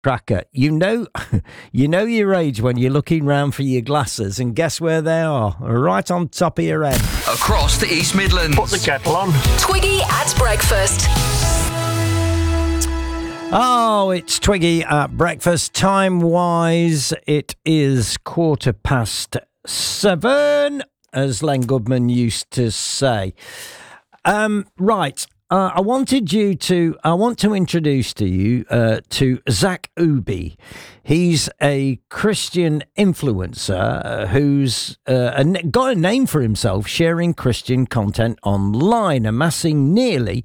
Cracker, you know your age when you're looking round for your glasses, and guess where they are? Right on top of your head. Across the East Midlands. Put the kettle on. Twiggy at breakfast. Oh, it's Twiggy at breakfast. Time-wise, it is 7:15, as Len Goodman used to say. Right. I want to introduce to you to Zach Ubi. He's a Christian influencer who's got a name for himself, sharing Christian content online, amassing nearly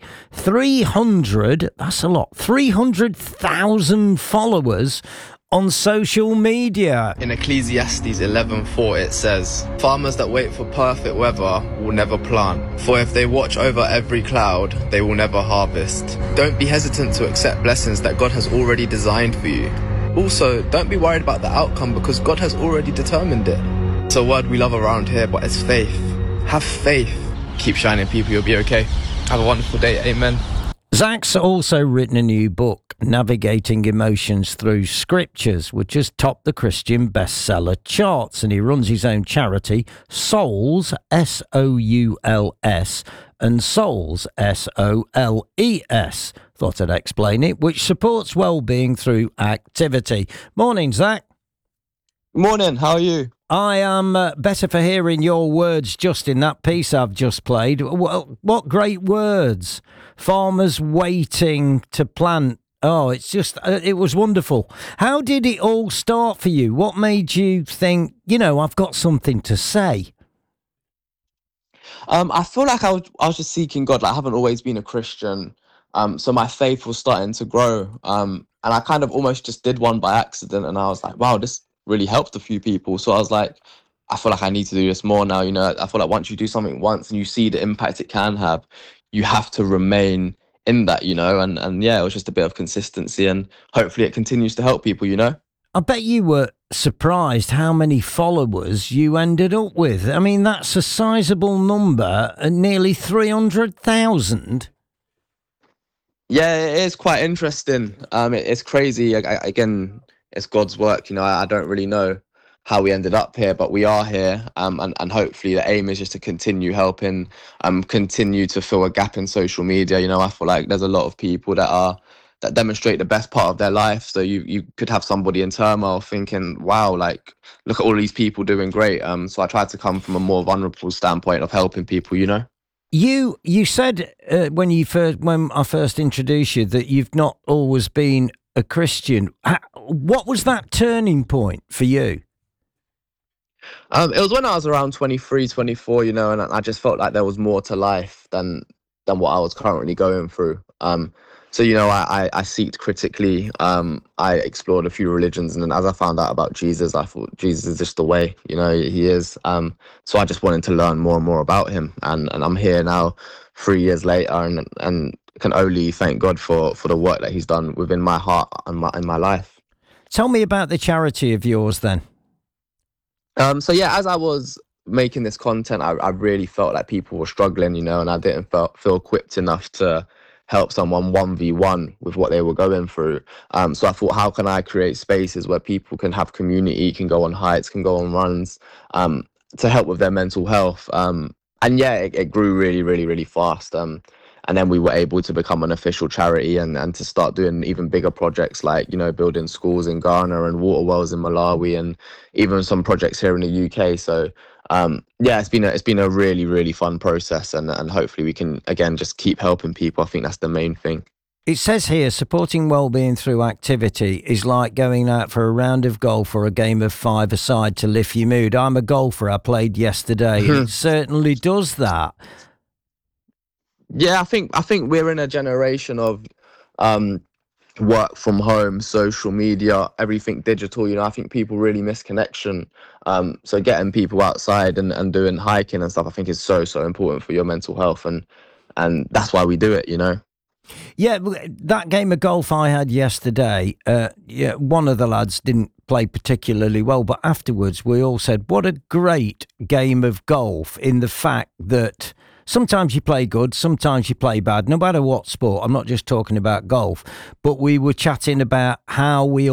300,000 followers on social media. In Ecclesiastes 11:4 it says, "Farmers that wait for perfect weather will never plant, for if they watch over every cloud, they will never harvest." Don't be hesitant to accept blessings that God has already designed for you. Also, don't be worried about the outcome because God has already determined it. It's a word we love around here, but it's faith. Have faith. Keep shining, people, you'll be okay. Have a wonderful day. Amen. Zach's also written a new book, Navigating Emotions Through Scriptures, which has topped the Christian bestseller charts, and he runs his own charity, Souls, Souls, and Souls, Soles. Thought I'd explain it, which supports well-being through activity. Morning, Zach. Morning, how are you? I am better for hearing your words just in that piece I've just played. Well, what great words. Farmers waiting to plant. Oh, it's just, it was wonderful. How did it all start for you? What made you think, I've got something to say? I feel like I was just seeking God. Like, I haven't always been a Christian. So my faith was starting to grow. And I kind of almost just did one by accident. And I was like, wow, this really helped a few people. So I was like, I feel like I need to do this more now. I feel like once you do something once and you see the impact it can have, you have to remain in that, and yeah, it was just a bit of consistency, and hopefully it continues to help people, I bet you were surprised how many followers you ended up with. I mean, that's a sizable number, nearly 300,000. Yeah, it is quite interesting. It's crazy. Again, it's God's work. I don't really know how we ended up here, but we are here. And hopefully the aim is just to continue helping, continue to fill a gap in social media. I feel like there's a lot of people that demonstrate the best part of their life. So you could have somebody in turmoil thinking, wow, like, look at all these people doing great. So I tried to come from a more vulnerable standpoint of helping people, You said when I first introduced you that you've not always been a Christian. What was that turning point for you? It was when I was around 23, 24, and I just felt like there was more to life than what I was currently going through. So, I seeked critically. I explored a few religions, and then as I found out about Jesus, I thought Jesus is just the way, he is. So I just wanted to learn more and more about him. And I'm here now 3 years later and can only thank God for the work that he's done within my heart and in my life. Tell me about the charity of yours then. So yeah, as I was making this content, I really felt like people were struggling, and I didn't feel equipped enough to help someone 1v1 with what they were going through. So I thought, how can I create spaces where people can have community, can go on hikes, can go on runs, to help with their mental health. And yeah, it grew really, really, really fast. And then we were able to become an official charity and to start doing even bigger projects like, building schools in Ghana and water wells in Malawi and even some projects here in the UK. So yeah, it's been a really, really fun process, and hopefully we can, again, just keep helping people. I think that's the main thing. It says here, supporting well-being through activity is like going out for a round of golf or a game of five-a-side to lift your mood. I'm a golfer. I played yesterday. It certainly does that. Yeah, I think we're in a generation of work from home, social media, everything digital. I think people really miss connection. So getting people outside and doing hiking and stuff, I think is so important for your mental health, and that's why we do it. Yeah, that game of golf I had yesterday, one of the lads didn't play particularly well, but afterwards we all said, what a great game of golf, in the fact that sometimes you play good, sometimes you play bad, no matter what sport. I'm not just talking about golf, but we were chatting about how we